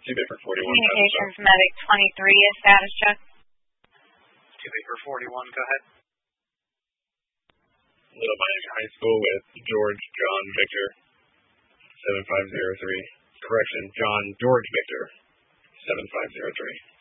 Baker 41. Communications Medic 23, a status check. 2 Baker 41, go ahead. Little Pine High School with George John Victor 7503. Correction, John George Victor 7503.